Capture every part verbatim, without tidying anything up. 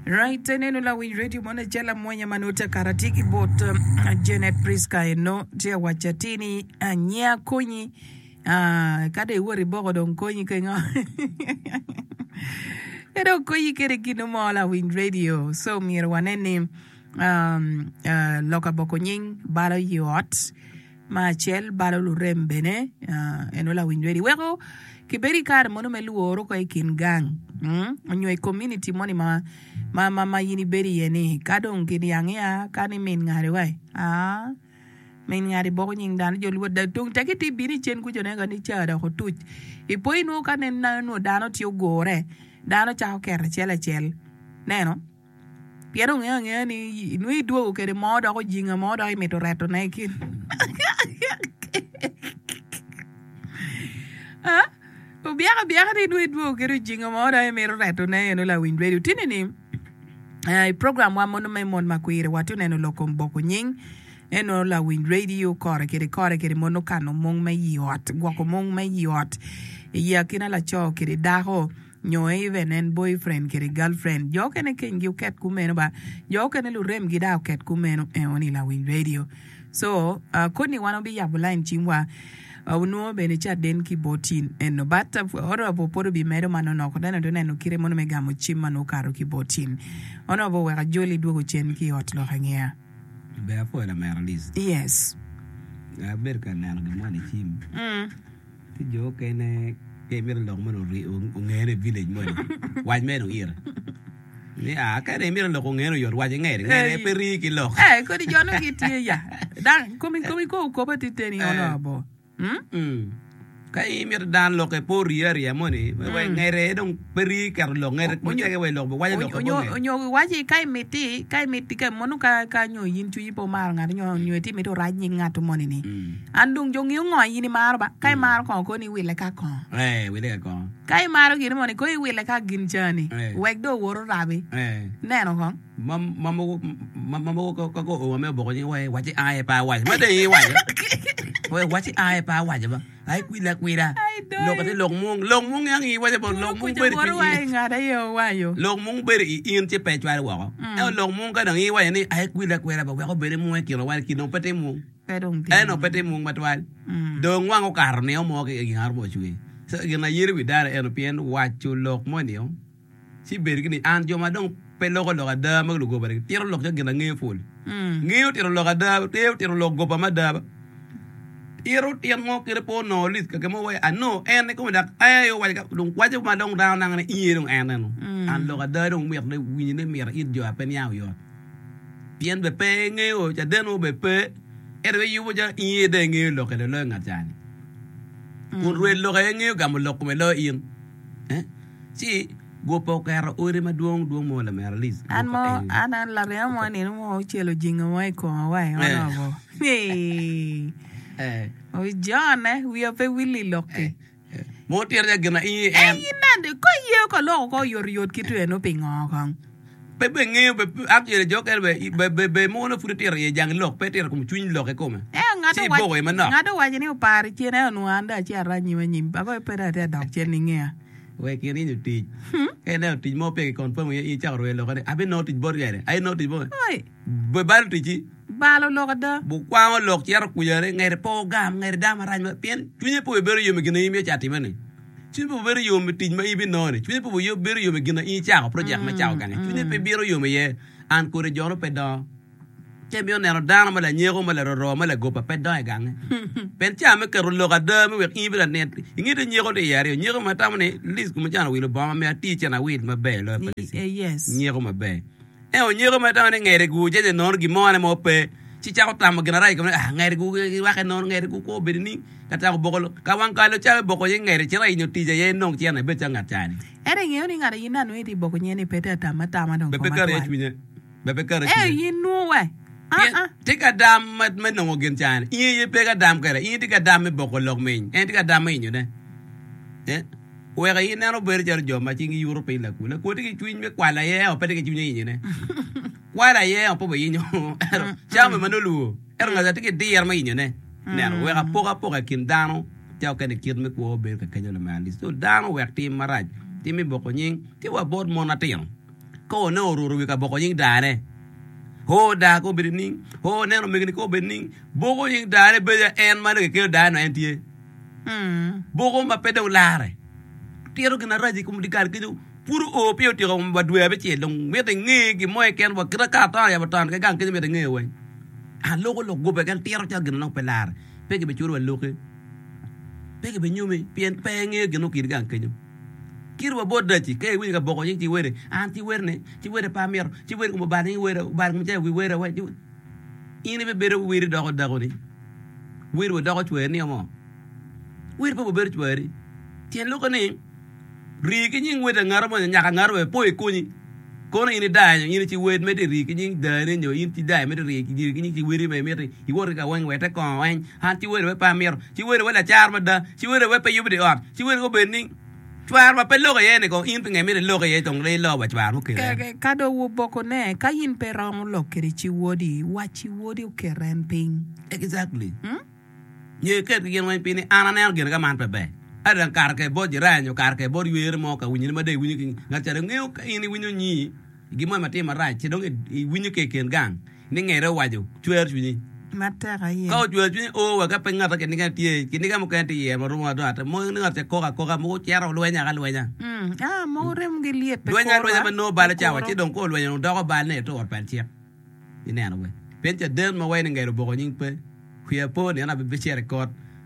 Right, neno la Win Radio mwana jala mwenye manuta karatiki bot um, Janet Priska eno tia wachatini uh, nyea konyi uh, kada uwari boko don konyi kenga edo konyi kere kino mwala Win Radio so mire wanene um, uh, loka boko nying balo yot ma chel balo lurembene uh, eno la Win Radio weko kiberi kar mono melu oro kwa ikin gang mm? Onyo community moni ma ma ma ma yini beri yeni kadong kini yangia kani min ngari wai ah min ngari boko nying dan jolu da tung takiti bini chen ku jone ngani chada ko tuch ipo inu kanen na no dano tiyo gore dano chao ker chela chel neno piero nge nge ni nui duo kere moda ko jinga moda i meto reto na ikin ah biara biara ni nui duo kere jinga moda i meto reto na eno la Win Radio tinini Uh, program wa mono me mon makwire watu neno loko mboko nying eno la Win Radio kore kere kore kere mono kano mong me yot gwako mong me yot ya kina la cho kere daho nyo even en boyfriend kere girlfriend jo kene kengi uket kumeno ba jo kene lurem gida uket kumeno e oni la Win Radio so uh, kuni wano bi yabula nchimwa Uh, no bene cha den ki botin eno bata oro bo podo bi medo mano no ko dana do neno kire mono me gamo chimma no karo ki botin ono bo wa joli duogo chen ki hot lo hangea be apo la mer list yes a ber kan na ga mani chim mm ti jo kene ke mir lo mo no ri o ngere village mo wa me no ir ni a ka re mir lo ko ngere yor wa ngere ngere peri ki lo eh ko di jono ki tie ya dan komi komi ko ko batiteni ono bo Hmm? Mm. Kai mir dan lo ke por yer ya moni we ngere dong peri kar lo ngere mo ke we lo wa lo ko nyo nyo waji kai meti kai meti ka monu ka ka nyo yin tu ipo mar ngar nyo nyo ti meto raj ni ngato moni ni andung jong yu ngo yin mar ba kai mar ko ko ni wile ka ko eh wile ka ko kai mar gin moni ko wile ka gin chani wek do woro rabi eh neno ko mam mam mam ko ko ko o me bo ko ni we wa ti ai pa wa ma de wa we wa ti ai pa wa ba ai kwila kwila lo ka te lo mung lo mung yang i wa bo lo mung ber ti wa ngada yo wa yo lo mung ber i in ti pe twa wa e lo mung ka dang i wa ni ai kwila kwila ba wa ber mu ki ro wa ki no pete mung pedong ti e no pete mung matwal do ngwa ngo kar ne mo ke gi har mo chui so gi na yir wi dara e no pien wa chu lo mo ni o si ber gi ni an jo ma dong pe lo ko lo ga da ma lo go ber ti ro lo gi na nge ful nge ti ro lo ga da ti ti ro lo go pa ma da iro tiang mo kire po no lit ka mo wa ano en ko dak ayo wa ka dong wa ma dong down nang ni dong en no an lo ga da dong mier ne wi ne mier it jo apen yaw yo pien be pe nge o ja den o be pe er we yu ja i de nge lo ka de lo nga jan un re lo ga nge ga mo lo ko me lo in eh si go po ka ro ore ma duong duong mo la mer lis an mo an an la re mo ni mo chelo jinga wa ko wa ono bo eh eh o John eh we are willy lucky mo tier ja gina i en eh nande ko ye ko lo ko yor yot kitu eno pingo kan be be nge be akere joker be be be mo no fruitier ye jang lok peter kum chuin lok e koma eh ngado wa ngado wa ni par chene no anda chi aranyi manyim ba ko pera te dok chen ni nge we kiri ni ti ke na ti mo pe confirm ye i cha ro lo ka abi no ti bor yare ai no ti bor oi be bar ti chi balo lo kada bu kwa mo lok yer ku yare ngere po gam ngere da maraj ma pien tunye po be yo me gina i me chati mane tunye po be yo me ti ma i bi no ne tunye po yo be yo me gina i cha project ma cha kan tunye pe biro yo me ye an ko re joro pe do che mi ne ro da ma la nyego ma la ro ma la go pa pe do e gang pen cha me ke ro lo kada me we i bi la net ngi de nyego de yare nyego ma ta ne lis ku ma cha wi lo ba ma me ti cha na wi ma be lo pa yes nyego ma be e o nyego ma ta ne ngere gu je de nor gi mo ne mo pe ci cha ko tam gina rai ko ah ngere gu wa ke nor ngere gu ko be ni ka ta ko bokol ka wan ka lo cha boko ye ngere ci rai no ti je ye nong ti na be cha ngat cha ni ere nge ni ngara yina no iti boko nyene pete ta mata ma don ko ma be kare ci ni be kare ci eh yinu we ah ah ti ka dam ma me no gen cha ni ye pe ka dam kare ye ti ka dam me boko lok me en ti ka dam me ni ne eh we ga yina no ber jar jo ma ci ngi europe la ku la ko ti ki me kwa la ye o pe ti ki ni ne wala ye on po be yinyo chama manulu er nga zati ke dier ma yinyo ne ne we ga poga poga kin dano taw kan kir me ko be ka kanyo na mali so dano we ti maraj ti mi boko nyin ti wa bod mo na tiyan ko ne oruru wi ka boko ying dane ho da ko bedning ho ne no megni ko bedning boko ying dane be en ma ne ke dane en tie Mm. boko ma pedo lare tiro gina raji kum dikar ke pur o pio tiro ba dwe be che long me te nge gi moy ken ba kra ka ta ya ba tan ke gang ke me te nge we a logo lo go be kan tiro cha gina no pelar pe ke be churu lo ke pe ke be nyumi pien pe nge gino kir gang ke nyum kir ba bodda ci ke wi ga boko ying ci were an ci werne ci were pa mer ci were ko ba ni were ba mu je wi were wa ini be bere wiri do ko dago ni wiri do ko chwe ni mo wiri po bere chwe tien lo ko ni ri ki nying wede ngaro mo nya ka ngaro po e kuni kono ini da ini ci wed me de ri ki nying da ne nyo in ti da me de ri ki ri ki nying ci wiri me me ri i wor ka wen wete ko wen han ci were pa mer ci were wala char ma da ci were we pe yubi de on ci were ko be ni chwar ma pe lo ko ye ne ko in pe nge me de lo ko ye tong le lo ba chwar mo ke ka do wo boko ne ka yin pe ram lo kiri ci wodi wa ci wodi ke ren ping exactly hmm? ye ke yen wen pini ana ne gen ga man pe be adan kar ke bo jiranyo kar ke bo yer mo ka winyi ma de winyi ngata de ngeu ka ini winyo nyi gi mo ma te ma ra che dong winyi ke ken gang ni ngere waju chwer chuni mata ga ye ka chwer chuni o wa ka pe ngata ke ni ga tie ki ni ga mo ka tie ye mo ru ma do ata mo ni ngata ko ka ko ka mo chero lo nya ga lo nya mm ah mo rem gi lie pe lo nya lo nya ma no ba la cha wa che dong ko lo nya do ko ba ne to pa tie ni na no we pen cha den ma we ni ngere bo ko nyin pe kuya po ni na be chere ko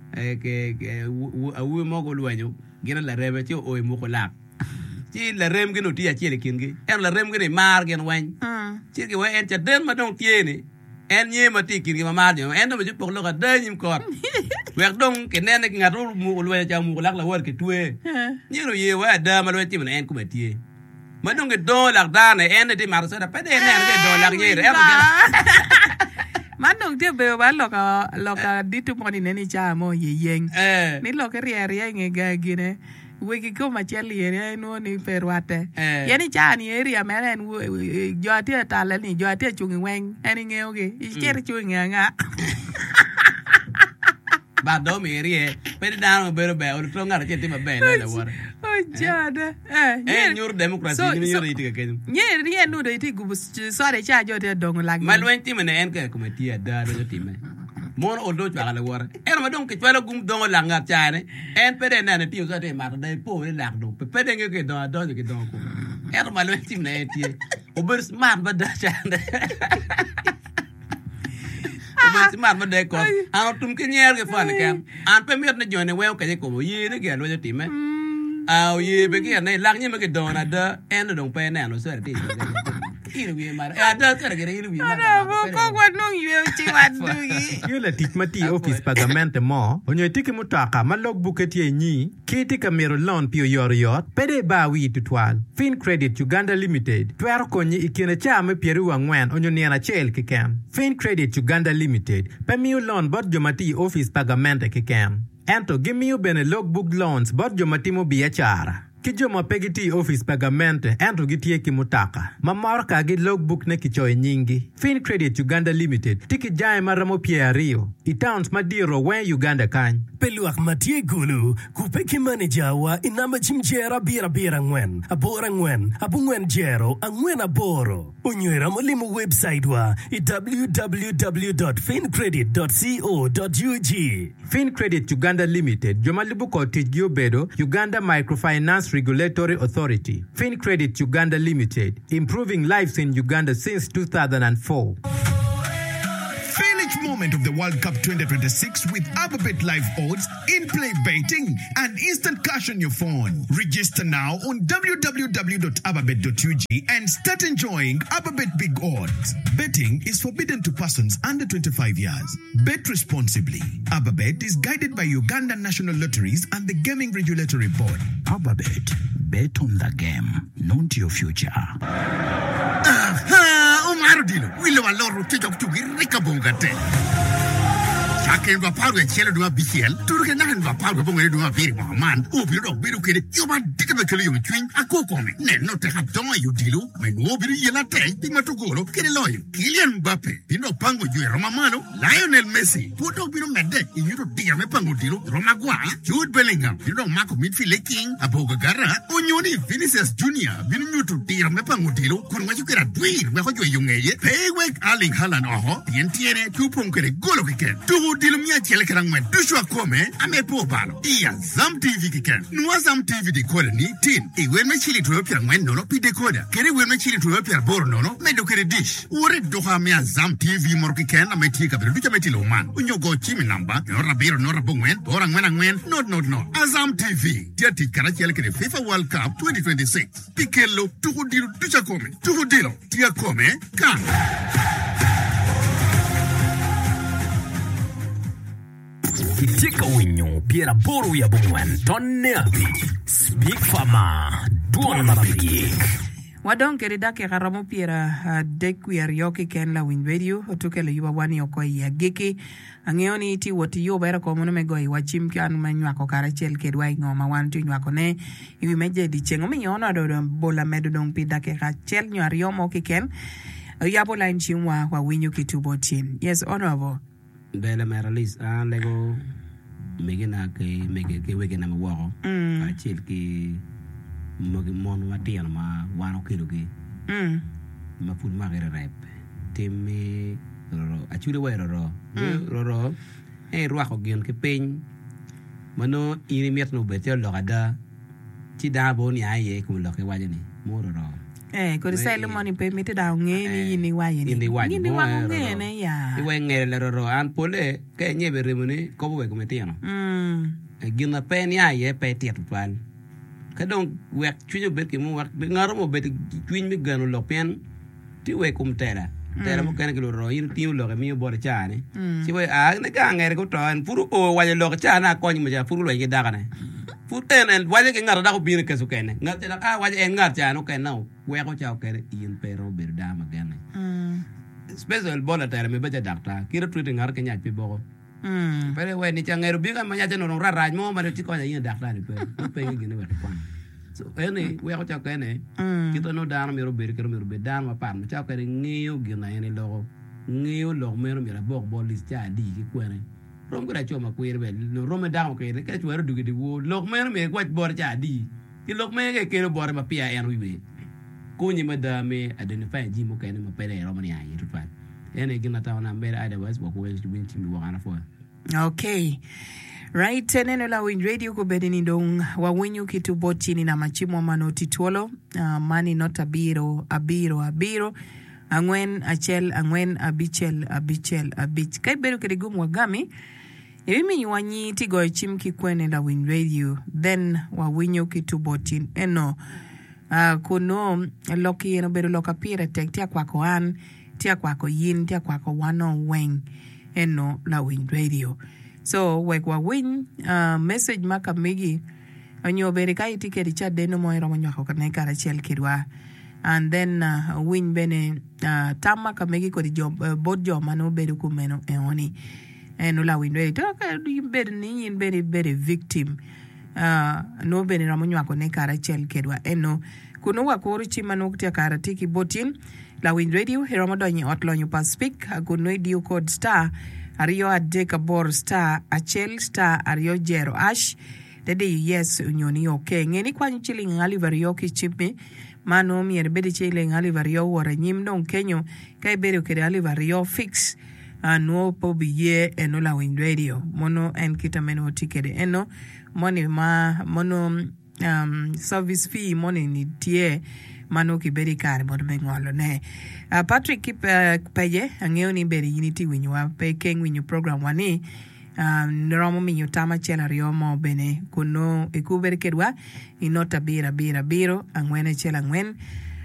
ke ke awu mo go luanyo gina la rebe ti o mo ko la ti la rem gino ti a chele kingi en la rem gine mar gen wan mm ti ke we en cha den ma dong tie ni en nye ma ti kingi ma mar jo en do ju pok lo ka de nyim ko we dong ke ne ne ngaro mo ko luanyo cha mo ko la la wor ke tuwe ni ro ye wa da ma lo ti ma en ko ma tie ma dong ke do la da ne en ti mar so da pe de ne ke do la ye re manong te be ba lo ka lo ka ditu mo ni ne cha mo ye yeng eh ni lo ke rie rie nge ga gine we ki ko ma cheli ye no ni perwate ye ni cha ni area melen jo ate ta le ni jo ate chungi wen eni nge oge i cher chungi nga ba do mi rie pe da no be be o to ngara che ti ba be le wor o jada eh eh nyur democracy ni nyur ite ke nye rie no de ti gu so de cha jo de dong la ma lwen ti me en ke ko me ti da do ti me mon o do chwa le wor en ma dong ke chwa gum dong la nga cha ne en pe de na ne ti so de ma de po le la do pe pe de nge ke do do ke do ko en ma lwen ti me ti o ber smart ba da cha ne o smart ma de ko an tum ke nyer ke fa ne kam an pe mer ne jo ne we ke ko yi ne ke lo ti me ao ye be ke ne lak ni me ke do na da en do pe ne no so ti inu wi mar a da ka ke inu wi mar ko ko no yu chi wa du gi yo la tik mati office pagamente mo onyo tiki mutaka ma logbook etie nyi kiti kamero loan pio yor yot pede ba wi tutwal Fin Credit Uganda Limited twero konyi ikine chame pieru wangwen onyo niana chel kikem Fin Credit Uganda Limited pemiu loan bot jomati office pagamente kikem ento gimiu bene logbook loans bot jomatimo biachara Kijoma pegiti office pagamente ento gitie kimutaka. Mamorka gi logbook ne kichoy nyingi. Fin Credit Uganda Limited tiki jae maramo pia rio. Itowns madiro wen Uganda kany. Peluak matie gulu kupeki manager wa inamba chimjera bira bira ngwen. Abora ngwen. Abu ngwen jero angwen aboro. Unywera molimu website wa i w w w dot fin credit dot co dot u g. Fin Credit Uganda Limited jomalibu ko tijgio bedo Uganda Microfinance Regulatory Authority. Fin Credit Uganda Limited, improving lives in Uganda since two thousand four. Feel each moment of the World Cup twenty twenty-six with Ababet Live Odds, in-play betting, and instant cash on your phone. Register now on w w w dot ababet dot u g and start enjoying Ababet Big Odds. Betting is forbidden to persons under twenty-five years. Bet responsibly. Ababet is guided by Uganda National Lotteries and the Gaming Regulatory Board. Ababet. Bet on the game, not your future. Aha! Umarudilo. Wilo waloro kijok chugi rikabungate. Makin ba paru e chele dua bichiel. Turu ke nahan ba paru bongo dua biri mahaman. O biro dok biro kede. Yo ba dika ba kele yo twin. Ako kome. Ne no te hap donga yo dilo. Me no biro yela te. Ti matugolo. Kede loyo. Kylian Mbappe. Bino pango yo Roma mano. Lionel Messi. Puto biro mede. Inyuto diga me pango dilo. Roma gua. Jude Bellingham. Bino mako midfield king. Aboga gara. Onyoni Vinicius Junior. Bino nyuto diga me pango dilo. Kon wachu kera dwir. Me hojo yungeye. Paywek Erling Haaland oho. Tien tiene. Tupong kere golo kiken. Tuhu dilo mia chele kerang men. Dushwa kome. Ame po balo. Iya Zam T V kiken. Nwa Zam T V decoder ni tin. Iwe me chili tuwe pia ngwen nono pi decoder. Kere we me chili tuwe pia boro nono. Medo kere dish. Ure doha mea Zam T V moro kiken. Ame tika bero. Ducha me tilo man. Unyo go chimi namba. Nora biro nora bongwen. Ora ngwen ngwen. Not not not. Azam T V. Tia tikara chele kere FIFA World Cup twenty twenty-six. Pikelo. Tuhu dilo. Ducha kome. Tuhu dilo. Tia kome. Kan. Kitika winyo piera boru ya bungwen tonne abi speak fama duon mabigik Wadon kere dake garamo piera uh, dekwier yoki ken la win video otuke le yuba wani yoko ya giki angeoni iti woti yuba era komono megoi wachim kianu manywako karachel kedwa ingoma wantu nywako ne iwi meje di chengo minyono do bola medo dong pi dake kachel nywari yomo kiken yabo la nchimwa wa winyo kitubo tin. Yes, honorable. Bela meralis an lego megena ke mege ke wegena me wako Mm. a chil ki mogi mon matian ma wano kilo ki Mm. ma pun ma gere rep temi ro a chude we ro ro ro ro e ro ko gen ke pen mano ini miet no betel lo kada ti da bo ni aye ku lo ke wajani mo ro ro Eh, kodi sai le moni pe mite da ngeni ni waye ni. ini waje Ni mo wa ro ngene ya. iwe ngere le ro ro an pole ke nyebe remuni ko bo we ko metiano Mm. gina pen ya ye pe tiet pan ka don wek chujo bet ki mo wak ngaro mo bet twin mi gano lo pen ti we kum tera tera mo kan ki lo ro yin ti lo mi bo cha ni si we a ne ka ngere ko ton puru o wa lo cha na ko ni mo ja puru lo ye daga ne fu ten en wa ye ngaro da ko bi ne ke su ken ngat te a wa ye ngat cha no ken na we ko cha ko yin pe ro ber da ma gan Mm. special bola tera me be ja dakta ki ro tu ngar ke nya pi bo Mm. Pero we ni changero biga manya teno no raraj mo mari ti konya yin dakla ni pe pe ngi ni we kwan so ene we ko cha kene Mm. kito no dan mi ro ber kero mi ro be dan ma pan cha kere ngiyo gina ene lo ngiyo lo mero mi ra bok bolis cha di ki kwene rom gra choma kwere be no rom da ko kere ke chwero dugi di wo lo mero mi kwat bor cha di ki lo me ke kero bor ma pia en wi ko ni ma da me identify ji mo kene ma pere ro ma ni ayi tu pan ene gina ta na mbere otherwise wo ko we tu bin ti mi wo ana fo Okay. Right, neno la Win Radio ko bedeni dong wa winyu kitu botini na machimo manoti tuolo uh, mani not abiro abiro abiro angwen achel angwen abichel abichel abich kai beru kede gumu wagami ebi mi wanyi tigo chim kikwene la Win Radio then wa winyu kitu botini eno uh, kuno loki eno beru loka pire tek tia kwako an tia kwako yin tia kwako wano weng eno la Win Radio. So wekwa win uh, message maka migi onyo beri kai tike di chat deno mo ero mo nyako kana kara chel kirwa and then uh, win bene uh, tamma ka migi ko di job uh, bot job mano beri ku meno e oni eno la Win Radio to ka du beri ni yin beri beri victim uh, no beri ramo nyako ne kara chel kirwa eno kuno wa kori chima no kutia kara tiki botin la Win Radio hiramo donyi otlo nyu pas speak kuno dio code star Ario adeka bor star achel star ario jero ash dede yes unyoni okay ngeni kwa nchili ngali vario ki chipi mano mier bedi chile ngali vario wora nyim don kenyo kai bedi kede ali vario fix anuo po biye eno la Win Radio mono en kita meno tikede eno money ma mono um, service fee money ni tie mano ki beri kare modo mengolo ne uh, Patrick kip uh, peye angeo ni beri unity winyu wa pe keng winyu program wani um, nromo minyu tama chela riomo bene kuno ikuberi kedwa inota bira bira biro angwene chela ngwen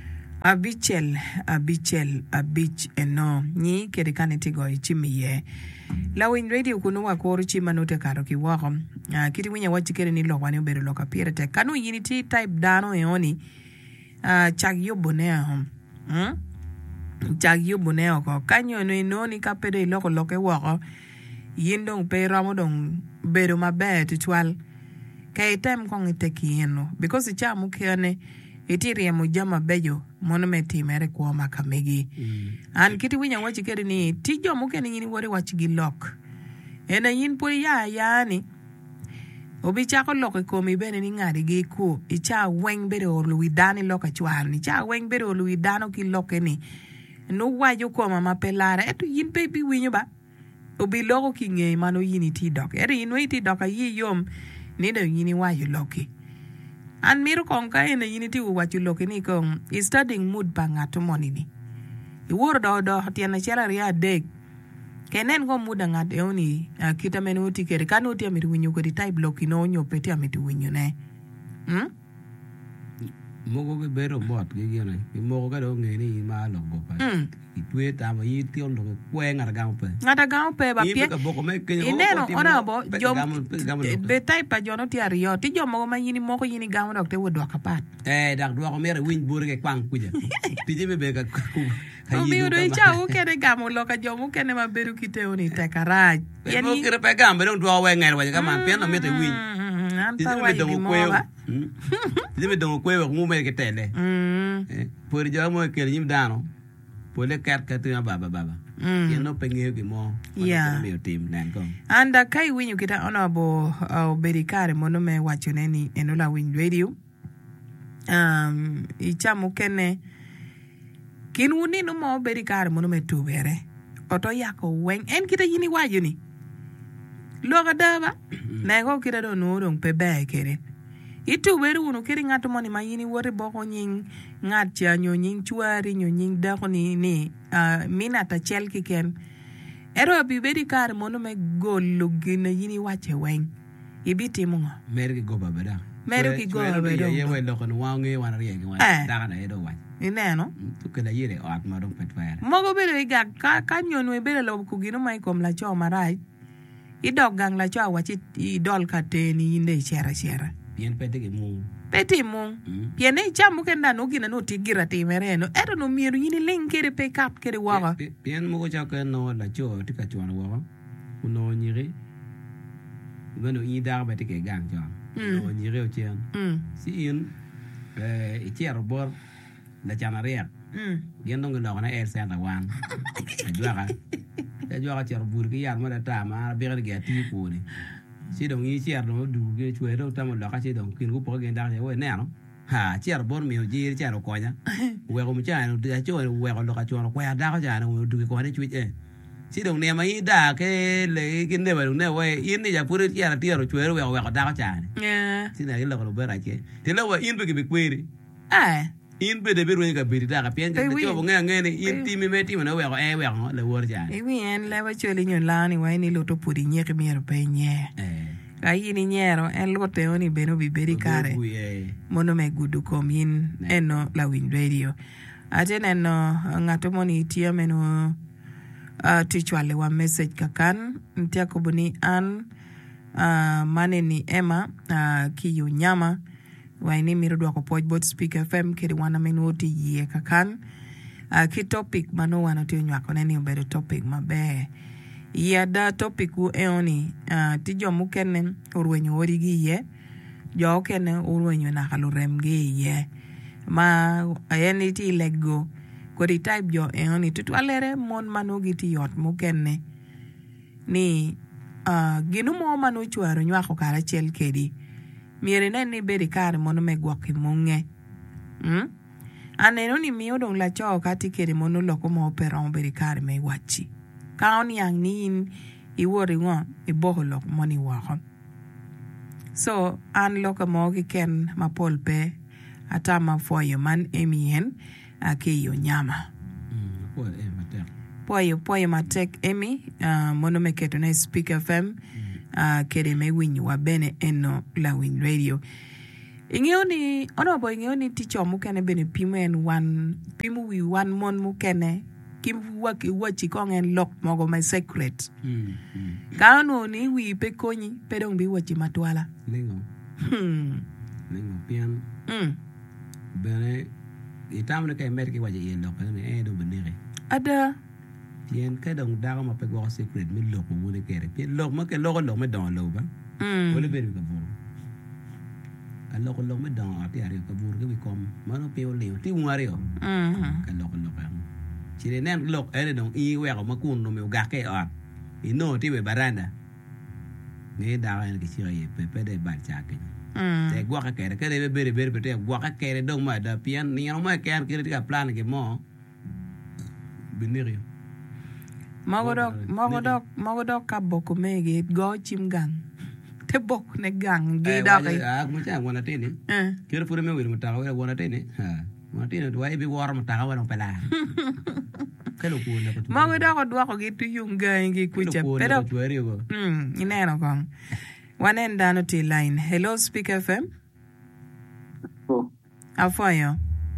abichel abichel abich eno ni kedikane tigo ichimiye la Win Radio kuno wa koru chima note karo ki wako uh, kiti winya wachikere ni lo wani uberi loka pira te kanu unity type dano eoni Uh, chagyo boneo hmm? chagyo boneo ko kanyo no no ni kapede loko loke wako yin dong pe romo dong bedo maber tutwal ka item kong itekieno because cha mukene itirie mo jama bejo mono metimere kwa makamegi mm. An kiti winya wachi kedi ni tijo mukene yini wori wachi gi lock ena yin pori ya yani obi chako loke komi bene ni ngadi gi ku icha weng bere or lui dani loka chwan icha weng bere or lui dano ki loke ni no wajo ko mama pelare eto yin pe bi winyo ba obi loko ki nge mano yini ti dok ere yin we ti dok yi yom ni do yini wajo loki an miro konka ene yini ti wajo loki ni kong is studying mood pa ngato moni ni I wor do do tiana chela ria dek kenen go muda ngat eoni uh, kita menuti kere kanu ti amiru winyo ko di type loki no nyo peti amitu winyo ne hm mogo ke bero bot ke gena mogo ka do ngeni ma lo go pa itwe ta ma yi ti on lo kwe ngar ga pe ngata ga pe ba pie ineno ona bo jom be type pa jono ti ario ti jomo ma yini moko yini ga mo te wodo ka pat eh dak do ko mere win bur ke kwang kuja ti je be ka ku Obi udo icha uke de gamo loka jomu kene maberu kite oni te karaj. Yani kire pe gambe don do we ngai wa ka man pe no mete win. Anta wa ni mo ba. Ti be don ko we mu me ke tele. Eh por jo mo ke nim dano. Po le kat ka tu baba baba. Ye no pe nge ke mo. Ya. Me team nan ko. Anda kai winyu kita ona bo berikare mono me wachoneni enola win radio. Um icha mukene kin wuni no mo beri kar mono me tubere oto yako wen en kita yini wajo ni loga daba na go kita do no dong pe be kere itu beru no kiri ngato moni ma yini wori boko nyin ngat cha nyo nyin chuari nyo nyin da ko ni ni uh, mina ta chel kiken ero bi beri kar mono me gollo gina yini wache wen ibiti mo mer ki go babada mer ki go babada ye we lo ko no wange wan riye wan da na edo wa ineno tu ke la yire at ma dong pet fire mogo bele ga ka kanyo no bele lo ku gino mai kom la cho marai I dog gang la cho wachi I dol ka te ni inde chera chera bien pete ke mu pete mu bien e chamu ke na no gina no tigira te mereno ero no miru yini lengere pe kap kere waga bien mo ko cha ke no la cho ti ka chwana waga uno nyire gano I da ba te ke gang cho no nyire o chen si in eh I chero bor la chana ria mm gen dong lo na el santa wan ajwa ka ajwa ka cher bur ki yar ma da ta ma be ga ga ti ko ni si dong yi cher no du ge chwe do ta mo lo ka si dong kin ku po gen da ne we ne no ha cher bor mi o ji cher ko nya we ko mi cha no da cho we ko lo ka cho no ko ya da ka ja no du ko ne chwe e si dong ne ma yi da ke le kin ne ba ne we in ni ja pur cher ti ro chwe we we ko da ka ja ne yeah si na ge lo ko be ra ke ti lo we in be ke be kweri eh in be de be ruin ka be da ka pien ke cho bo nge nge ni in ti mi me ti no we ko e we ko le wor ja e wi en le wa choli nyon la ni wa ni lo to puri nye ke mier pe nye eh ka yini nyero en lo te oni beno bi beri kare mono me gudu kom yin eno la win radio atene no ngato moni tia meno uh, tichwale wa message kakan ntia kubuni an uh, mane ni Emma uh, kiyo nyama waini mirudu wako Pojbot Speak F M kiri wana minuti yie kakan uh, ki topic mano wana tiyo nywako neni ubedo topic mabe iya da topic u eoni uh, tijo mukene urwenyo origi ye jo kene urwenyo nakalurem gi ye ma ayeni ti lego kodi type jo eoni tutwalere mon mano giti yot mukene ni uh, ginu mo mano chuaro nywako kara chel kedi miere neni beri kare mono me gwaki munge mm? Aneno ni miyo dong la cho kati kere mono loko mo opera mo beri kare me wachi kaoni yang ni in iwori ngo iboho lok moni wako so an loka mo ki ken ma polpe ata ma foyo man emien ake yo nyama mm po e matek poyo poyo matek emi uh, mono me keto na Speak F M Uh, kere me winyu wa bene eno la win radio ingeo ni ono bo ingeo ni ticho mukene bene pimu en one pimu wi one mon mukene kim waki wachi kongen lock mogo my secret mm, mm. Kano ni wi pe konyi pe dong bi wachi matwala lengo hmm lengo pian mm bene itam ne kay mer ki waje yendo ne e do benere ada Pien ka dong daga ma pe go secret mi lo ko woni kere. Pien lo ma ke lo ko lo me don lo ba. Mm. Wala be ka bur. Ka lo ko lo me don ati ari ka bur ke bi kom. Ma no pe o le ti ngari yo. Mm. Ka lo ko lo ka. Chi de nen lo ere dong i we ko ma kun no me ga ke ot. I no ti be baranda. Ne daga en ki chi ye pe pe de ba cha ke. Mm. Te gwa ka kere ke de be be be te gwa ka kere dong ma da pien ni no ma ke an kere ti ka plan ke mo. Binirio. Magodok, magodok, magodok ka boko mege go chim gang. Te bok ne gang gi da kai. Ah, mo cha wona tini. Eh. Kira pura me wiri mutaka wala wona tini. Ha. Wona tini do ai bi war mutaka wala pala. Kalo ko na ko. Magodok dwa ko gi tu yung gang gi kucha. Pero Pero mm, ineno kong. Wanenda no ti line. Hello Speak F M. Oh, Afoyo.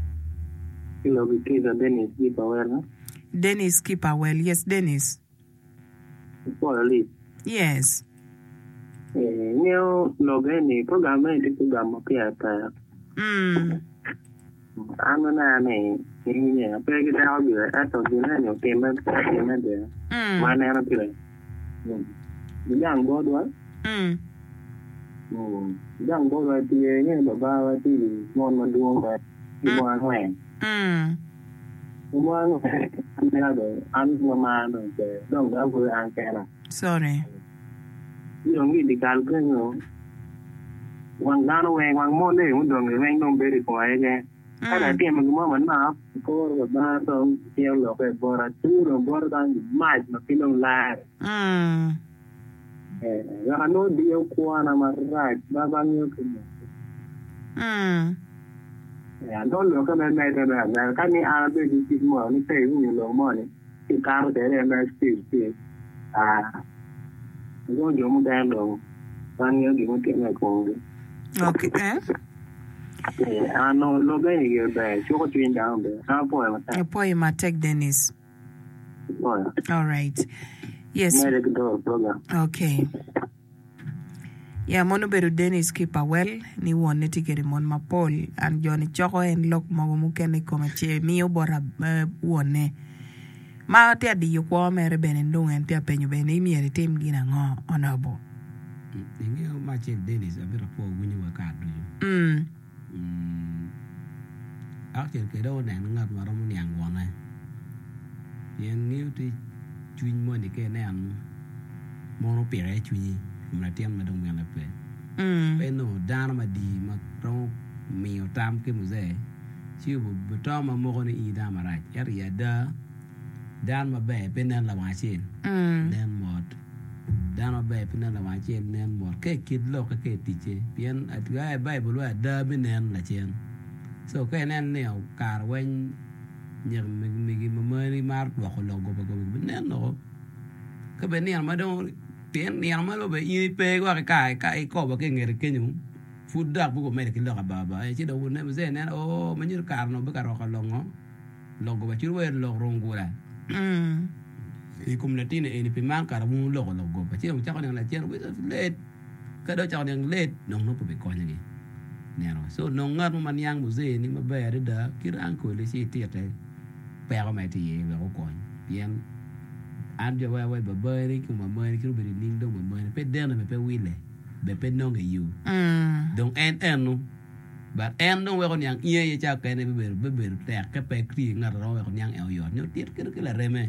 ilo bikiza Dennis Gipa wela. Dennis Kipawell. Yes, Dennis. Kwa li. Yes. Eh, neo logeni program ni program pia ta. Mm. Ano na ni ni ni pe ke ta bi ato bi na ni ke ma ta na de. Mm. Ma na na pile. Ni yang bo do. Mm. Mm. Yang bo do ti ni ba ba wa ti mon ma du ba. Ni mo an wen. Mm. Mo an na do an ma ma no ke dong da bu an ke na. Sorry. Yung ngi di kal ke no. Wang da no wen wang mo le mo dong le wen dong be ri ko ai ke. Kada dia mo man na ko ro ba to tiel lo ke bora tu ro bora dan mai ma pinong la. Mm. Eh, ya no dio ko na ma right ba ba ni ko. Mm. Ya no lo ka na na da na ka ni a be di ti mo ni te ni lo mo ni. Ti ka ro de na sti sti. Ah. Yo yo mo da lo. Ban yo di mo ti na ko. Okay. Eh? Eh, ano lo be ni ge be. Cho ko tin down be. Na po ma ta. Your poem take Dennis. Oh. All right. Yes. Mere ke do program. Okay. Yeah, mono beru Dennis Kipawell ni won netigeri mon mapol and Johnny Choko en lok mogo mukene kome che miyo bora uh, wone. Ma te adi yu kwa mere bene ndung en te apenyo bene imi eri tim gina ngo onobo. Inge ma che Dennis abira po wini wa ka du. Mm. Mm. Akchen ke do na ngat maro mo nyang wona. Yen ni ti chuin mo ni ke ne an. Mo no pere chuin. Mà tiêm mà đồng miệng là về, Mm. bên nổ đa nó mà đi mà trong miêu tam cái mù dê, chứ bộ bộ cho mà mua con đi đa mà lại, cái gì đó, đa mà bè bên nên là ngoài trên, Mm. nên một, đa mà bè bên nên là ngoài trên nên một cái kid lo cái cái tí chế, bên ở cái bè bộ lo đa bên nên là trên, so cái nên nèo cả quen nhờ mình mình mà mới đi mar bỏ con logo bao bên nên nó, cái bên này mà đâu Tien ni ama lo be i pe kwa ka ka i ko ba ke ngere ke nyu food dak bu ko mere ke lo ka baba e chi do ne mze ne o ma nyur kar no be ka ro ka longo logo ba chiru we lo rongo la Mm. i community ne ni pe man kar mu lo logo ba chi mo cha ko ne la chen we let ka do cha ne let no no pe ko ne ne ro so no ngar mo man yang mze ni ma be de da ki ran ko le chi ti te pe ko me ti ye lo ko bien an jo wa wa ba ba ni ku ma ma ni ku be ni ndo ma ma ni pe den na pe wile be pe no ge you Mm. donc en en no but en no we ko nyang ie ye cha ke ne be be be te ke pe kri ngar ro we ko nyang el yo no tit ke ke la reme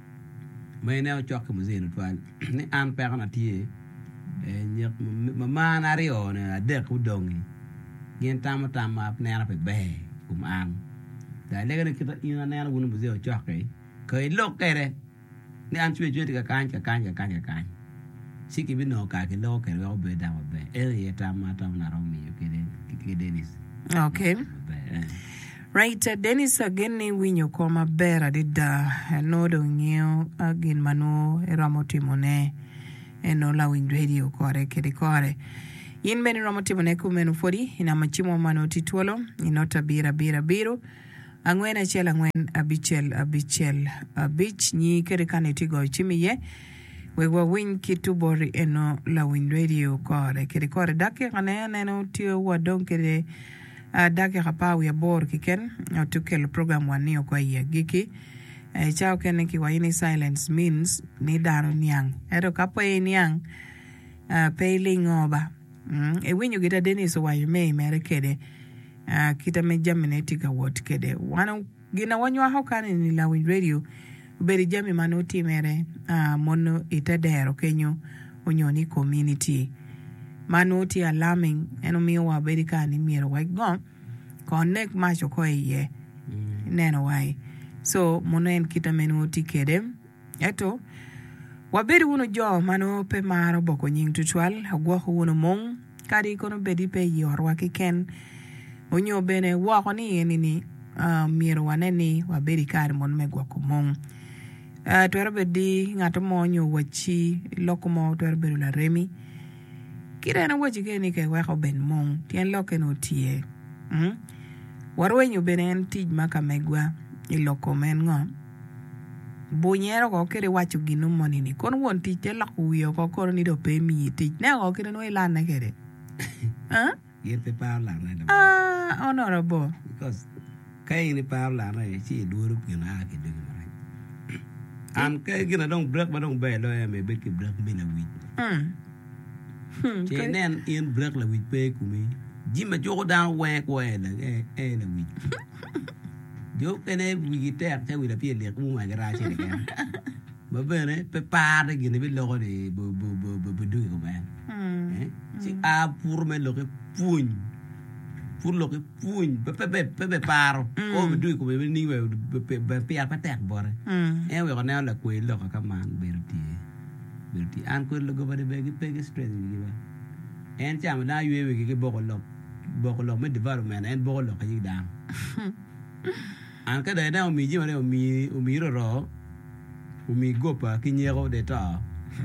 me ne o chok mu zin twal ni an pe na tie e nyek ma ma na ri o ne de ku dongi gen tam tam ma ne na pe be kum an da le ke ke ina ne na wonu bu ze o chok ke ke lo ke re ni an chue chue ka kan ka kan ka kan ka kan si ki bino ka ke lo ke ro be da be e ye ta ma ta na ro mi ke de ke Dennis Okay. be Right, uh, Dennis again ni winyo koma bera dida no do ngeo agin manu eramoti mone eno la wind radio kore kede kore yin beni ramoti mone kumenu fori ina machimo mano tituolo inota bira bira biru angwen achel angwen abichel abichel abich ni kere kane tigo chimi ye wewa win kitu bori eno la wind radio kore kede kore dake kane neno tio wadon kede Uh, dake hapa ya bor kiken uh, tukel program wanio kwa iya giki e chao kene ki wa ini silence means ni dano niang ero kapo e niang uh, pailing oba mm. e winyo kita Dennis wa yume mere kede uh, kita me jamine tika wot kede wana gina wanywa hokani ni la Wind Radio uberi jami manoti mere uh, mono itadero kenyo onyoni community manoti alarming eno miyo wa beri kani miero wa gom connect macho ko iye mm. neno wai so mono en kita menoti kede eto waberi wuno jo mano pe maro boko nying tutwal agwa wuno mong kadi kono bedi pe yorwa kiken onyo bene wako ni ni uh, miero waneni waberi kari mono megwa kumong uh, tuwero bedi ngato monyo wachi loko mo tuwero bedi la remi kira na wachi keni ke wako ben mong tien loke no tie mm? warwenyo bene en tij maka megwa iloko men ngo bunyero ko kere wacho gino monini kon won tich te lako wiyo ko koro ni do pe mi tich ne ko kere no ilana kere ah yer pe pa la na ah honorable because kay ni pa la na chi duro gina ke de ma am kay gina dong break ba dong be lo me be ki break mi la wi hmm che nen in break la wi pe ku mi jima jogo dan we ko e la e la wi yo kene wi tek te wi la pie le ku ma gara che de ba bene pe pa de gine bi lo de bo bo bo bo du ko ba eh si a pour me lo ke puñ pour lo ke puñ pe pe pe pe par ko bi du ko be ni we pe pe pa tek bore eh we ko na la ku lo ka man berti berti an ko lo go ba de be ke pe ke stress ni ba en cham na yu we ke bo ko lo bo ko lo me development en bo ko lo ka yi dam an ka da na mi ji ma ne mi mi ro ro mi gopa kinyero de ta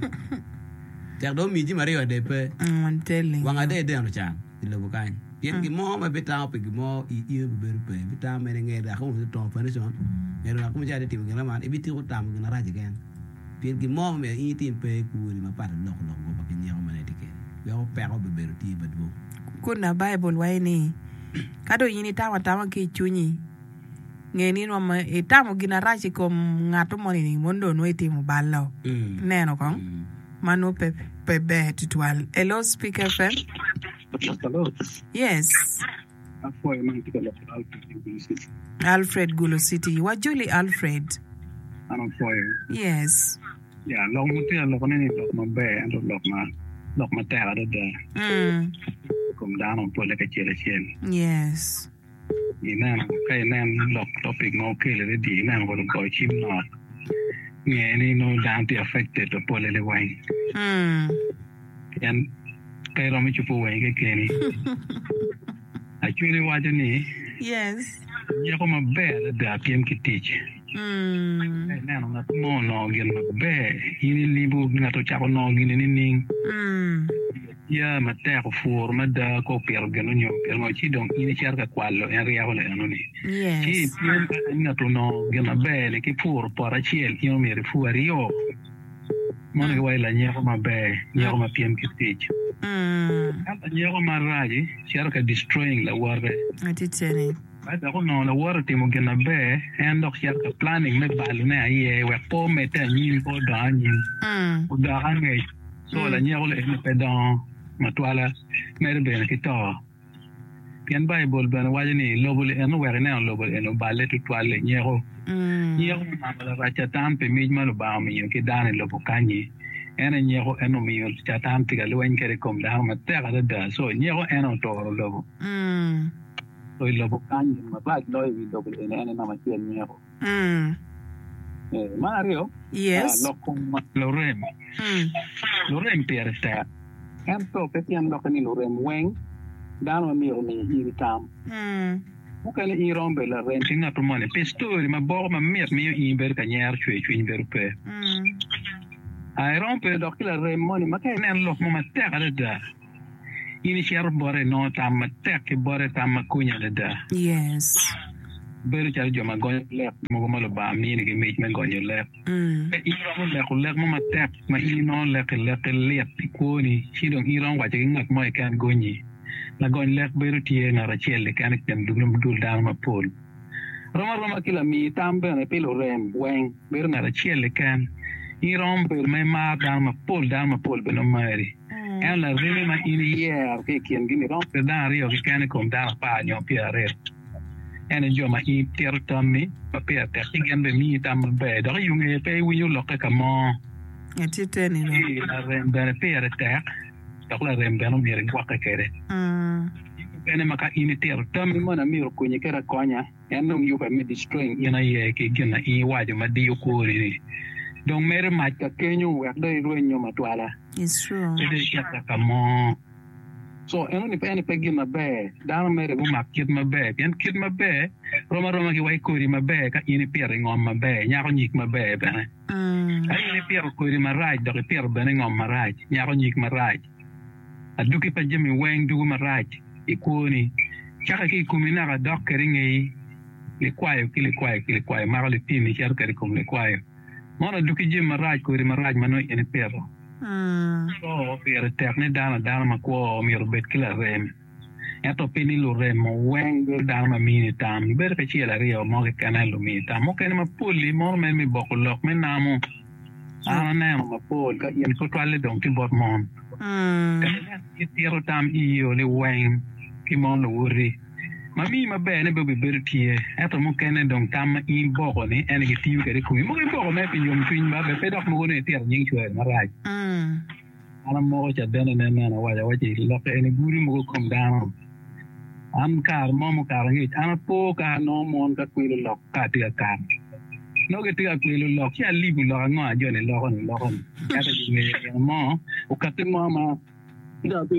tak do mi ji mari de pe I'm telling wanga de de no chan lo bukan yen ki mo ma beta pe ki mo i i be pe beta me nge da ko to fa ne son ne ro ko ja de ti ngala man e biti ko tam ngana ra jigen yen ki mo me i ti pe ku ni ma pa lo lo go pa kinyero ma ne ti ke yo pe ko be be ti ba do kuna bible wai ni kado yini tawa tawa ki chunyi ngeni no ma etamo gina rachi kom ngato monini mondo no etimo ballo mm. neno ko mm. manu pe pe be tutwal hello speaker fm hello yes afo man tikalo Alfred Gulo City wajuli Alfred ano for yes yeah long muti lo ko ni lo ma be ando lo ma lo ma tera de mm kom dano pole ka chele chen yes ina kay nan lock topic no kele de di nan ko ko chim no nge ni no down to affected to pole le wine mm yan kay ro mi chupo wine ke keni actually wa ni yes ya ko ma be da pm ki teach mm nan na mo no gen ma be yini libu ngato cha ko no gini ni ning mm ya mater for mada ko per gano nyo per no ci donc ini cerca quello en reale no ni yes ci ina to no gana bene che pur para ciel io mi rifuori io mon che vai la nyero ma be nyero ma pm che stage mm la nyero ma raji cerca destroying la war atitene bada ko no la war timo gana be en dok cerca planning me balne ai we po meta ni ko da ni mm o da hange so la nyero le ne pedan matwala mere bene kita pian bible bana wajini lobole eno were ne lobole eno balle tu twale nyero mm nyero mala racha tampe mijma lo ba mi ke dane lobo kanyi ena nyero eno mi cha tampe ga lwen kere kom da ma tera da so nyero eno to lobo mm so lobo kanyi ma ba lo wi lobo eno ena na ma tien nyero mm eh mario yes lo kom lo rem mm lo rem per sta em to pe pian lo kani lo rem weng dano mi o mi iritam mm ukale i rombe la renting na promone pe story ma bo ma mi mi i ber ka nyar chwe chwe ber pe mm ai rompe do kila remoni ma ke nen lo ma ta ka da ini share bore no tam ma ta ke bore tam ma kunya da yes ber chal jo ma gon le mo ma lo ba mi ni ke mi me gon le mm pe i ro le ko le ma ta ma i no le ke le ke le ko ni shi do i ron wa ke ngak mo e kan goni la gon lek beru tie na rachel le kan kem dum dul dar ma pol roma roma kila mi tambe ne pelo rem weng ber na chiele kan i rom per me ma da ma pol da ma pol beno mari en la rime ma in yer ke kien gini rom per da rio ke kan kom da pa nyo piare en jo ma i ter tammi pa per te igen be mi tam be da yunge pe wi yo lokka kamo etiteni no la rem ber per te da la rem beno mi re kwa kere mm ene maka ini ter tammi mana mi ro kunye kera konya en no yo pe me destroying ina ye ke gina i waje ma di ko ri don mere ma ka kenyu wek dai ruenyo matwala it's true ede shaka kamo so eno ni pe ni pe gina be dano mere bu ma kid ma be yen kid ma be roma roma ki wai kori ma be ka ini pier ngom ma be nya ko nyik ma be be mm ai ni pier kori ma raj do pier be ngom ma raj nya ko nyik ma raj aduki pa jemi weng du ma raj ikoni chaka ki kumina ga dokkeri ngi le kwayo ki le kwayo ki le kwayo ma le tini char kari kum le kwayo mona duki jim maraj ko ri maraj mano ene pero mm so per tekne dana dana ma ko mi robet kila rem eto pini lo rem mo weng dana ma mini tam ber ka chiela rio mo ke kanal lo mi tam mo ken ma puli mo me mi bokolok me namo ana na ma pol ka yen ko twale don ti bot mon mm ka tiro tam i yo le weng ki mon lo wuri mami ma bene be be bertie eto mo kene don tam i boko ni ene ki tiu kere ku mo ke boko me pi yom twin ba be pedok mo ne tier nying chwe maraj mm ana mo cha dene ne na wa ja wa ji lo ke ene guri mo kom down am kar mo mo kar ngi ana po ka no mon ka ku lo ka ti ka no ke ti ka ku lo ki ali bu lo ngo a jo ne lo kon lo kon eto ni mo o ka ti mo ma ida be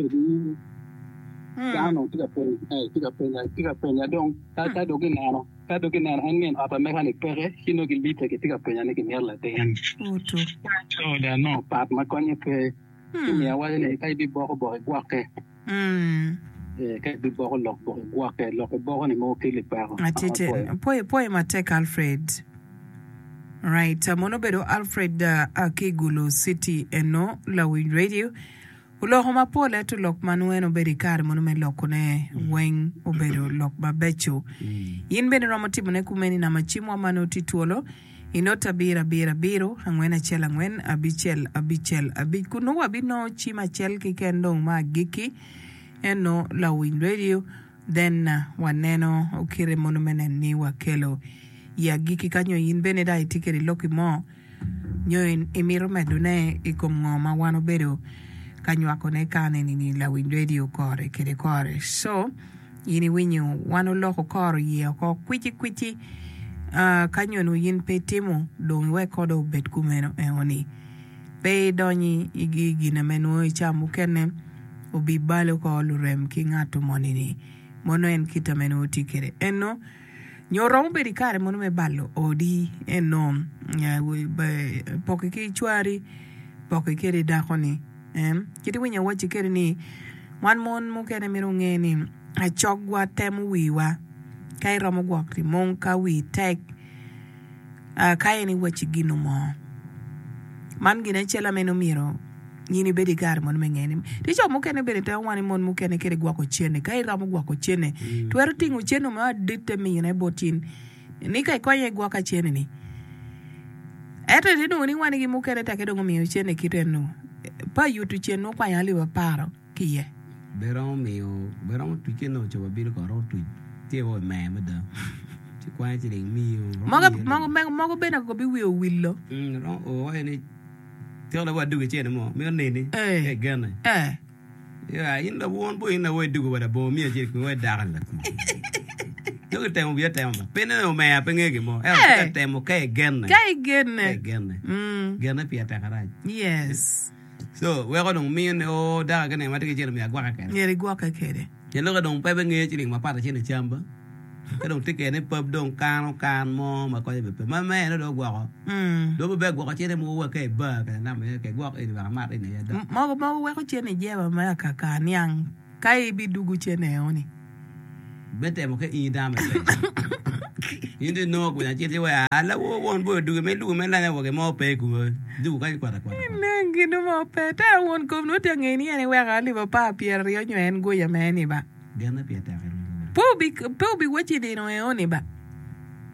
Dano tiga pen eh tiga pen tiga pen ya dong ta ta do ginano ta do ginano angen apa mechanic pere hino gi lite ke tiga pen ya ne ginela te yan oto so da no pat ma konye pe ni ya wale ne kai bi boko boko gwake mm eh kai bi boko lok boko gwake lok boko ni mo kile paro atite poi poi ma tek Alfred right mono bedo Alfred uh, Akigulo City eno la Wind Radio ulo homa pole to lok manueno beri kar mono me lokone weng obedo lok babecho yin bende romo timo ne kumeni na machimo mano tituolo inota bira bira biro angwena chela ngwen abichel abichel abikuno wabino chima chel kikendo ma giki eno la Wind Radio then uh, waneno okire mono mene ni wakelo ya giki kanyo yin bende da itikeri loki mo nyo imiro medune ikom ngoma wano bedo kanywa kone kane ni la Wind Radio kore kere kore so yini winyo wano loko kore ye ko kwiti kwiti uh, kanyo no yin pe timo don we kodo bet kumeno e oni pe donyi igi gina menu chamu kene obi balo ko lurem ki ngato monini mono en kita menu tikere eno nyoro mberi kare mono me ballo odi eno ya we poke ki chwari poke kere dakoni em kiti winya wachi kere ni wan mon mo kene miro ngeni a chogwa tem wiwa kai romo gwakri mon ka wi tek a kai ni wachi gino mo man gina chela meno miro yini bedi gar mon mengeni dicho mo kene bedi ta wani mon mo kene kere gwako chene kai romo gwako chene mm. twero tingu chene ma ditte mi ne botin ni kai konye gwaka chene ni eto dinu ni wani gi mo kene ta kedo mi chene kitenu pa yutu cheno kwa yali wa paro kiye berong mio berong tu cheno cho babil ko ro tu tie wo me me da ti kwa ti ding mio mago mago mago bena ko bi wi o willo mm ro o wa ni ti la wa du cheno mo me ne ni e gana eh ya in da won bo in da wa du ko da bo mi je ko wa da la yo ke temo bia temo pene o me apenge ke mo e temo ke gana ke gana gana mm gana pia ta kara yes so we go dong min o da ga ne ma te ke mi agwa ka ne ri gwa ka kede ye lo ga dong pe be nge chi ma pa ta chene chamba ke dong te ke ne pub dong kan kan mo ma ko be pe ma me no do gwa ko mm do be gwa ka chene mo wa ke ba ka na me ke gwa e ba ma e ne ya da mo mo we ko chene je ba ma ka ka nyang kai bi dugu chene oni bete mo ke i da me inde no ko ya chete wa ala wo won bo du me du me la ne wo ke mo pe ku du ka kwa kwa nengi no mo pe ta won ko no te ngeni ene wa ga li ba pa pier yo nyen go ya me ni ba gana pia ta po bi po bi wachi de no e oni ba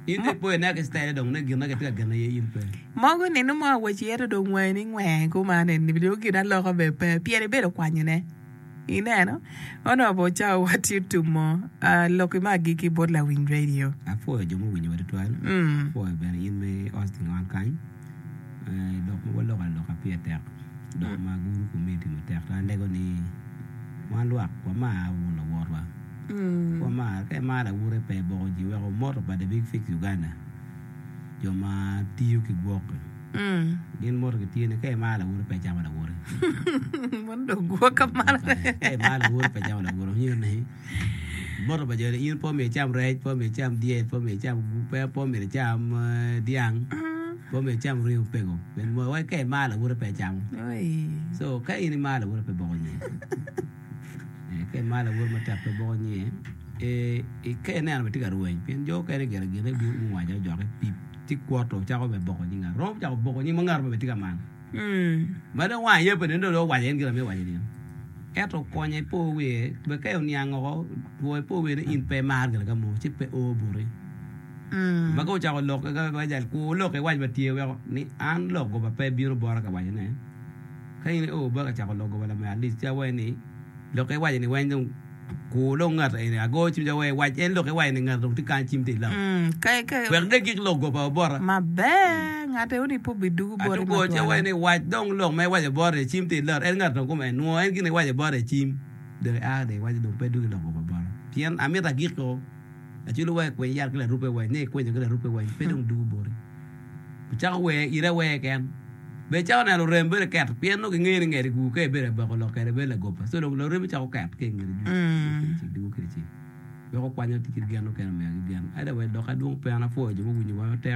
Inde po na ke style dong ne gina ke gana ye in pe. Mogo ni no mo we chiero do ngwe ni ngwe ko mane ni video ki dan lo ko be pe piere be do kwanye ne. Ine no. Ono bo cha what you to mo. Ah lo ki ma gi ki bod la Wind Radio. Afo jo mo winyo to an. Mm. Po be in me Austin wan kan. Eh do mo lo kan lo ka pie tek. Do ma guru ko me ti mo tek ta ndego ni wan lo ko ma wu lo wor ba. Mm. Ko ma ke ma da wure pe bo ji we ko moto ba de big fix Uganda. Jo ma tiyo ki gwok. Mm. Din moto ki tiene ke ma la wure pe jama la wure. Mon do go ka mal. Ke ma la wure pe jama la wure ni ne. Moto ba je in po me cham re po me cham die po me cham gu pe po me cham diang. Po me cham riu pe go. Ben mo wa ke ma la wure pe jam. Oi. So ke ini ma la wure pe bo ni. Ke ma la wure ma ta pe bo ni. E e ke na ma ti ga ruwen pen jo ke ne ga ga ne bi mu wa ja jo ke pi ti kwato cha ko be bo ni nga ro cha ko bo ni ma ngar be ti ga man Mm. ma da wa ye pe ne do wa ye ngira me wa ye ni e to ko nye po we be ke ni ang ko wo po we in pe ma ga ga mo ti pe o buri Mm. ma ko cha ko lo ga ga ja ku lo ke wa ba ti we ni an lo ko ba pe bi ro bo ra ga wa ye ne kai ni o ba ga cha ko lo ko ba la ma li cha we ni lo ke wa ye ni wa ni ku lo ngat ai ne go chim ja we wa en lo ke wa ni ngat ti kan chim ti la Mm. Kai kai. we de ki lo go ba bo ra Ma be ngate uni po bidu bo. a tu go che we ni wa dong lo me wa bo re chim ti la en ngat ko me no en ki ni wa bo re chim de a de wa do pe du lo go ba bo pian a mi ta ki ko a chu lo we ko ya ke la ru pe we ni ko ni ke la ru pe we pe dong du bo re cha we i re we ken be cha na lo rembe re kat pian no ke ngi ngi ku ke be re ba ko lo ke re be la go pa so lo lo re cha ko kat ke ngi Mm. chi du ke chi be ko kwa nya ti ki gano ke na me gan ada we do ka du pe na fo jo bu ni wa te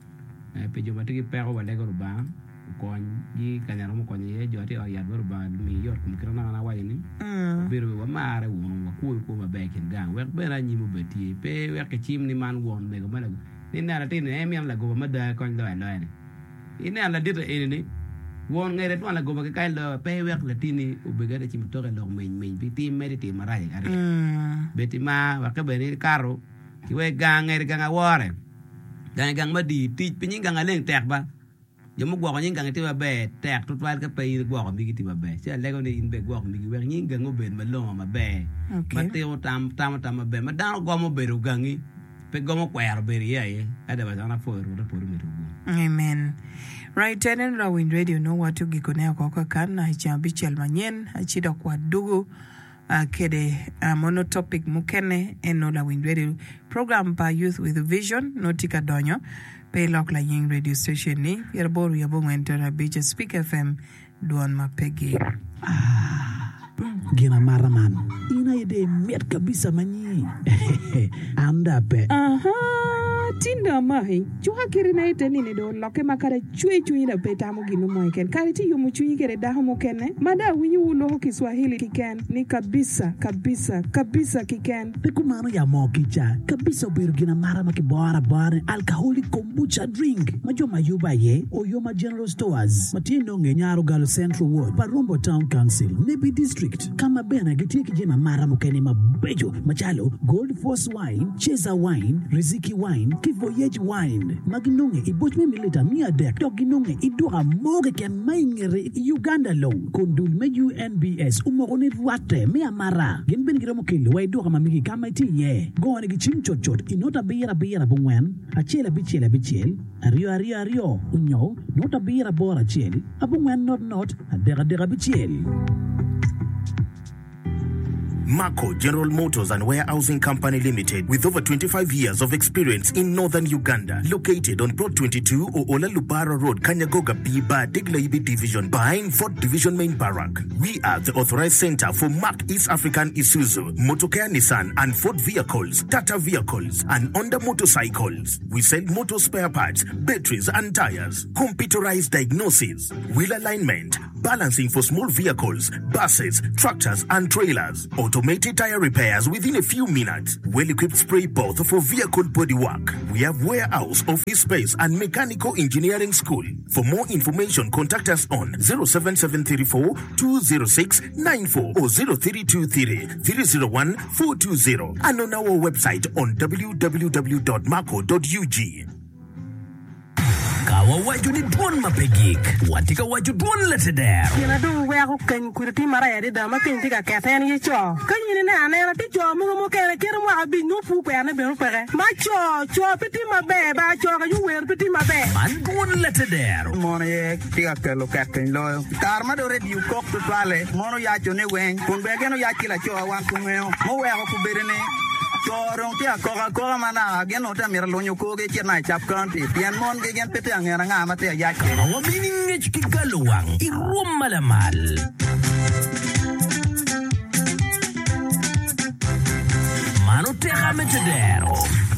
e pe jo ma ti pe ko wa le ko ba ko ni ka nya mo ko ni e jo ti o ya do ba mi yo ko kra na na wa ni Mm. be ro wa ma re wo wa ku ko ma be ken gan we be ra ni mo be ti pe we ke chim ni man won be ko ma la ni na ra ti ne mi am la go ma da ko lo lo ni ini ala dit ini ni won ngere to ala go ba kai lo pe we la ti ni u be ga ti mo to ga lo men men bi ti me ti ma ra ya ari Mm. beti ma wa ke be ni karo ki we gang ngere gang awore gang gang ma di ti pinyi gang aleng tek ba yo mo gwa nyin gang ti ba be tek tut wa ke pe gwa ko bi ti ba be se le ko ni in be gwa ko bi we nyin gang o be ma lo ma be ma Okay. te o tam tam tam ma be ma da go mo be ru gangi pe go mo kwero be ri ye ada ba na fo ru po ru mi ru. Amen. Right, tenen la Wind Radio no watu gikone ko ka kan na chambi chel manyen achida kwa dugu uh, kede uh, mono topic mukene eno la Wind Radio program pa Youth with a Vision no tika donyo pe lok la ying radio station ni yerboru yabongo entera bija Speak F M duan mapegi. Gina maraman. Ina ide miat kabisa manyi. Anda pe. Aha, tinda mai. Chuha kiri na ite nini do loke makare chui chui na peta mo ginu mo iken. Kari ti yumu chui kere daho mo kene. Mada winyu ulo ho Kiswahili kiken. Ni kabisa, kabisa, kabisa kiken. Peku mano ya mo kicha. Kabisa biru gina marama ki bora bora. Alcoholic kombucha drink. Majo mayuba ye. Oyoma General Stores. Matiendo ngenyaro Galo Central Ward. Parumbo Town Council. Nebi District. Kama bena gitie kijema marama kene mabejo. Machalo. Gold Force Wine. Cheza Wine. Riziki Wine. Kivoyage Wine. Maginonge. Ibochme milita mia dek. Doginonge. Idura moge ken maingere. Uganda long. Kondul me U N B S. Umorone ruate. Mea mara. Gen ben gira mokili. Wa idura mamiki kama iti ye. Gwane gichim chot chot. Inota bira bira bungwen. Achela bichela bichel. Ario ario ario. Unyo. Nota bira bora chel. Abungwen not not. Adera dera bichel. Marco General Motors and Warehousing Company Limited, with over twenty-five years of experience in northern Uganda, located on Plot twenty-two Oola Lubara Road, Kanyagoga Biba, Diglaibi Division, behind fourth Division Main Barrack. We are the authorized center for Mark East African Isuzu, Motocare Nissan and Ford vehicles, Tata vehicles, and Honda motorcycles. We sell motor spare parts, batteries and tires, computerized diagnosis, wheel alignment, balancing for small vehicles, buses, tractors and trailers, auto automated tire repairs within a few minutes. Well-equipped spray booth for vehicle bodywork. We have warehouse, office space, and mechanical engineering school. For more information, contact us on zero seven seven three four two zero six nine four or zero three two three three zero one four two zero and on our website on w w w dot marco dot u g. Kawa waju ni duon mapegik. Watika waju duon leteder. Kina du wego kan kuriti mara yadi da makin tika keten ye cho. Kan yini ne ane ti cho mu mu kere kere mu abi nu pu pe ane be ru pere. Ma cho cho piti mabe ba cho ka yu wer piti mabe. Man duon leteder. Mono ye tika kelo katen lo. Karma do red yu kok to twale. Mono ya cho ne wen. Kun be geno ya kila cho wan ku ngeo. Mo wego ku berene. Chorong tia koka koka mana geno ta mira lonyo ko ge chena chap kanti pian mon ge gen pete ngera nga mate ya ke wa mining ki galuang irum malamal mano te metedero